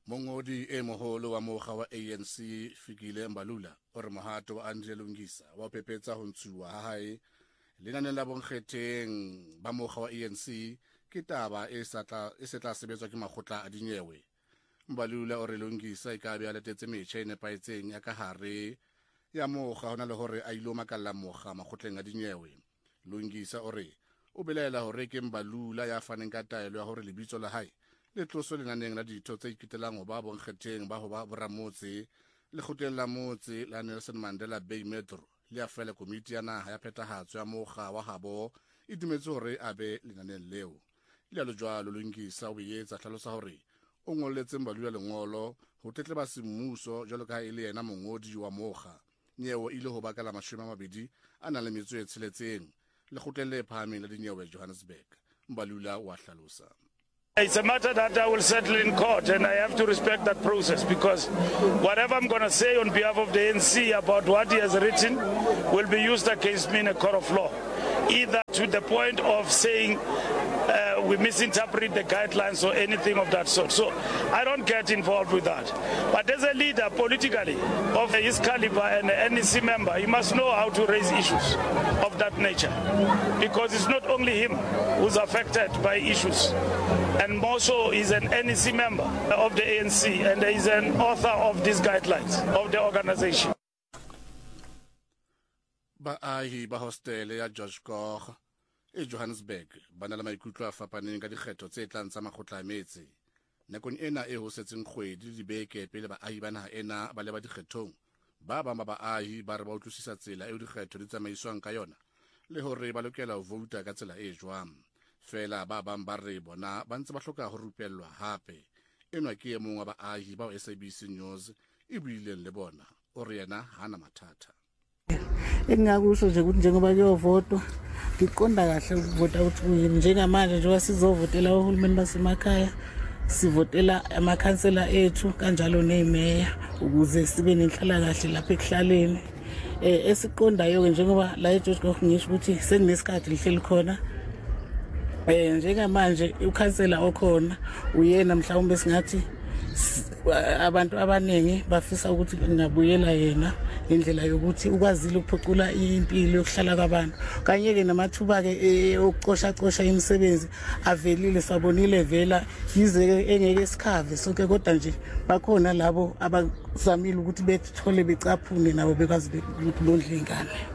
Mongodi e moholo wa mokga wa ANC Fikile Mbalula o re mohato wa Andile Lungisa wa pepetsa ho ntshuwa ha hae lenaneng la bonkgetheng ba mokga wa ANC ke taba e setla sebetswa ke makgotla a dinyewe. Mbalula o re Lungisa e ka be a letetse metjha e nepaetseng ya ka hare ya mokga hona le hore a ilo makalla mokga makgotleng a dinyewe. Lungisa o re o belaela hore ke Mbalula ya faneng ka taelo ya hore lebitso la hae le tloso lenaneng la ditho tse ikitelang ho ba bonkgetheng ba ho ba boramotse lekgotleng la motse la Nelson Mandela Bay Metro le a fela komiti ya naha ya phethahatso ya mokga wa habo e dumetse hore a be lenaneng leo. Le a lojwalo Lungisa o boetsa hlalosa hore o ngolletse Mbalula lengolo ho tetleba semmuso jwalo ka ha e le yena mongodi wa mokga. Nyewe ile ho baka la 20 a nang le metso e tsheletseng lekgotleng le phahameng la dinyewe Johannesburg. Mbalula wa hlalosa. It's a matter that I will settle in court, and I have to respect that process, because whatever I'm going to say on behalf of the ANC about what he has written will be used against me in a court of law, either to the point of saying we misinterpret the guidelines or anything of that sort. So I don't get involved with that. But as a leader politically of his caliber and an NEC member, he must know how to raise issues of that nature, because it's not only him who's affected by issues, and more so he's an NEC member of the ANC and he's an author of these guidelines of the organization. Baahi ba hostel ya George Koch e Johannesburg ba na le maikutlo a fapaneng ka dikgetho tse tlang tsa makgotla a metse. Nakong ena e ho setseng kgwedi dibeke pele baahi ba naha ena ba le ba dikgethong, ba bang ba baahi ba re ba utlwisisa tsela eo dikgetho di tsamaiswang ka yona le hore ba lokela ho vouta ka tsela e jwang. Fela ba bang ba re bona ba ntse ba hloka ho rupellwa hape. Enwa ke e mong wa baahi ba SABC News e buileng le bona o re yena hana mathata. Engakusho nje ukuthi njengoba kuyovotwa ngiqonda kahle ukuvota ukuthi kuyini. Njengamanje njengoba sizovotela uhulumeni basemakhaya, sivotela amakhansela ethu kanjalo nemeya ukuze sibe nenhlala kahle lapha ekuhlaleni. Esiqondayo ke njengoba la eGeorge Koch ngisho ukuthi sekunesikhathi lihleli khona. Njengamanje ukhansela okhona uyena mhlawumbe singathi abantu abaningi bafisa ukuthi ngabuyela yena indlela yokuthi ukwazile ukuphucula impilo yokuhlala kwabantu. Kanye ke namathuba ke okucosha imisebenzi avelile sabonile vela yize engeke esikhave sonke, kodwa nje bakhona labo abazamile ukuthi bethole becaphune nabo bekwazi ukuthi bondle ingane.